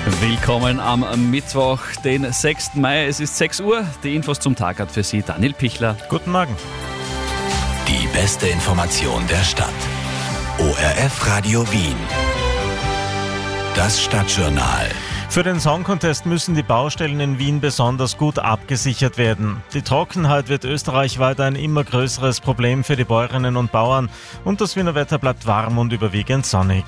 Willkommen am Mittwoch, den 6. Mai. Es ist 6 Uhr. Die Infos zum Tag hat für Sie Daniel Pichler. Guten Morgen. Die beste Information der Stadt. ORF Radio Wien. Das Stadtjournal. Für den Song Contest müssen die Baustellen in Wien besonders gut abgesichert werden. Die Trockenheit wird österreichweit ein immer größeres Problem für die Bäuerinnen und Bauern und das Wiener Wetter bleibt warm und überwiegend sonnig.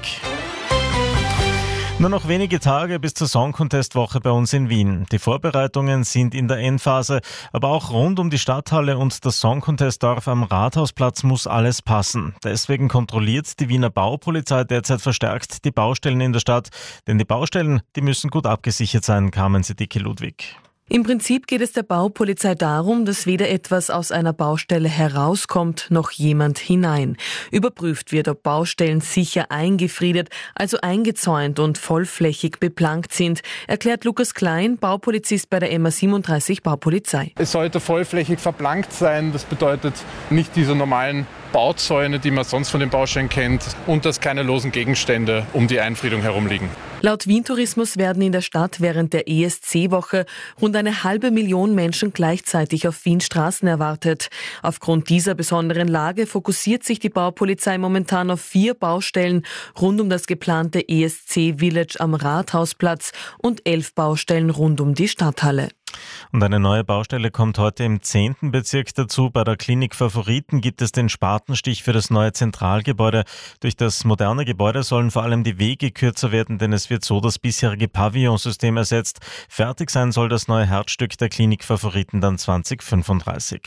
Nur noch wenige Tage bis zur Song Contest Woche bei uns in Wien. Die Vorbereitungen sind in der Endphase, aber auch rund um die Stadthalle und das Song Contest Dorf am Rathausplatz muss alles passen. Deswegen kontrolliert die Wiener Baupolizei derzeit verstärkt die Baustellen in der Stadt, denn die Baustellen, die müssen gut abgesichert sein, Carmen Siddiqui-Ludwig. Im Prinzip geht es der Baupolizei darum, dass weder etwas aus einer Baustelle herauskommt, noch jemand hinein. Überprüft wird, ob Baustellen sicher eingefriedet, also eingezäunt und vollflächig beplankt sind, erklärt Lukas Klein, Baupolizist bei der MA37 Baupolizei. Es sollte vollflächig verplankt sein, das bedeutet nicht diese normalen Bauzäune, die man sonst von den Baustellen kennt, und dass keine losen Gegenstände um die Einfriedung herumliegen. Laut Wien Tourismus werden in der Stadt während der ESC-Woche rund 500.000 Menschen gleichzeitig auf Wiens Straßen erwartet. Aufgrund dieser besonderen Lage fokussiert sich die Baupolizei momentan auf 4 Baustellen rund um das geplante ESC-Village am Rathausplatz und 11 Baustellen rund um die Stadthalle. Und eine neue Baustelle kommt heute im 10. Bezirk dazu. Bei der Klinik Favoriten gibt es den Spatenstich für das neue Zentralgebäude. Durch das moderne Gebäude sollen vor allem die Wege kürzer werden, denn es wird so das bisherige Pavillonsystem ersetzt. Fertig sein soll das neue Herzstück der Klinik Favoriten dann 2035.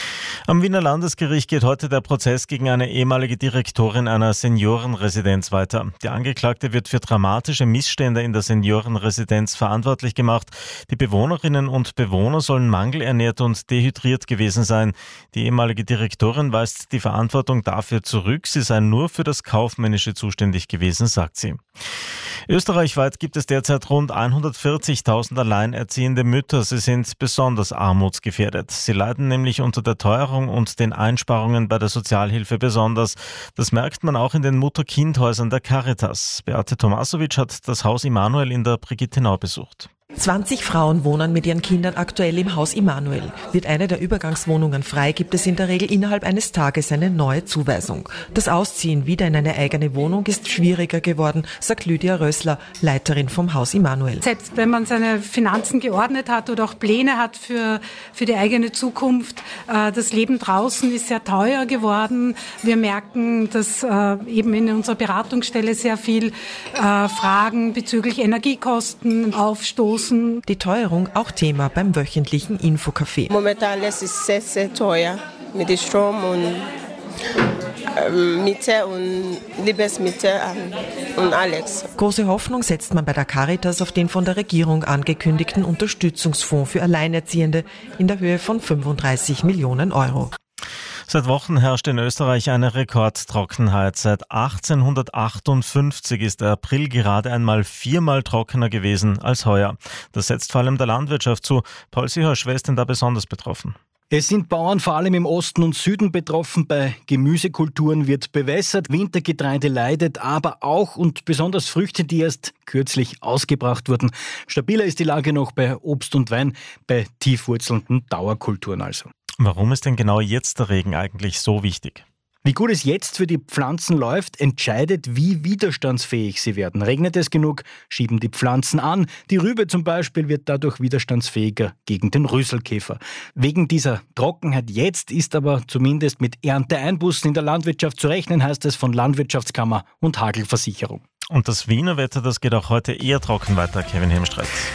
Am Wiener Landesgericht geht heute der Prozess gegen eine ehemalige Direktorin einer Seniorenresidenz weiter. Die Angeklagte wird für dramatische Missstände in der Seniorenresidenz verantwortlich gemacht. Die Bewohnerinnen und Bewohner sollen mangelernährt und dehydriert gewesen sein. Die ehemalige Direktorin weist die Verantwortung dafür zurück. Sie sei nur für das Kaufmännische zuständig gewesen, sagt sie. Österreichweit gibt es derzeit rund 140.000 alleinerziehende Mütter. Sie sind besonders armutsgefährdet. Sie leiden nämlich unter der Teuerung und den Einsparungen bei der Sozialhilfe besonders. Das merkt man auch in den Mutter-Kind-Häusern der Caritas. Beate Tomasovic hat das Haus Immanuel in der Brigittenau besucht. 20 Frauen wohnen mit ihren Kindern aktuell im Haus Immanuel. Wird eine der Übergangswohnungen frei, gibt es in der Regel innerhalb eines Tages eine neue Zuweisung. Das Ausziehen wieder in eine eigene Wohnung ist schwieriger geworden, sagt Lydia Rössler, Leiterin vom Haus Immanuel. Selbst wenn man seine Finanzen geordnet hat oder auch Pläne hat für die eigene Zukunft, das Leben draußen ist sehr teuer geworden. Wir merken, dass eben in unserer Beratungsstelle sehr viel Fragen bezüglich Energiekosten aufstoßen. Die Teuerung auch Thema beim wöchentlichen Infocafé. Momentan alles ist sehr, sehr teuer mit dem Strom und Miete und Lebensmittel und alles. Große Hoffnung setzt man bei der Caritas auf den von der Regierung angekündigten Unterstützungsfonds für Alleinerziehende in der Höhe von 35 Millionen Euro. Seit Wochen herrscht in Österreich eine Rekordtrockenheit. Seit 1858 ist der April gerade einmal 4-mal trockener gewesen als heuer. Das setzt vor allem der Landwirtschaft zu. Paul Sihorsch, wer ist denn da besonders betroffen? Es sind Bauern vor allem im Osten und Süden betroffen. Bei Gemüsekulturen wird bewässert, Wintergetreide leidet, aber auch und besonders Früchte, die erst kürzlich ausgebracht wurden. Stabiler ist die Lage noch bei Obst und Wein, bei tiefwurzelnden Dauerkulturen also. Warum ist denn genau jetzt der Regen eigentlich so wichtig? Wie gut es jetzt für die Pflanzen läuft, entscheidet, wie widerstandsfähig sie werden. Regnet es genug, schieben die Pflanzen an. Die Rübe zum Beispiel wird dadurch widerstandsfähiger gegen den Rüsselkäfer. Wegen dieser Trockenheit jetzt ist aber zumindest mit Ernteeinbußen in der Landwirtschaft zu rechnen, heißt es von Landwirtschaftskammer und Hagelversicherung. Und das Wiener Wetter, das geht auch heute eher trocken weiter, Kevin Hemstreit.